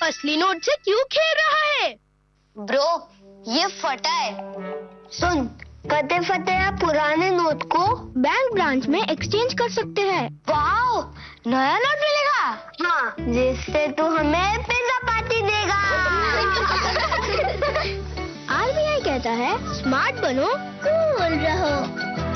असली नोट से क्यों खेल रहा है? ब्रो, ये फटा है। सुन, कते फटे पुराने नोट को बैंक ब्रांच में एक्सचेंज कर सकते हैं। वाओ, नया नोट मिलेगा? हाँ, जिससे तू हमें पिज्जा पार्टी देगा। RBI कहता है स्मार्ट बनो, कूल रहो।